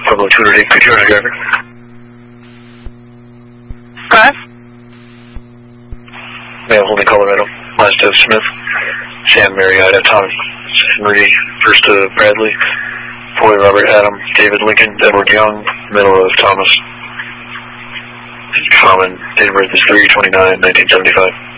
Pueblo 208, could you run a driver? Go ahead. Male holding Colorado, last of Smith, Sam Marietta, Tom Henry, first of Bradley, Foy Robert Adam, David Lincoln, Edward Young, middle of Thomas. Common, date of birth is 3/29/1975.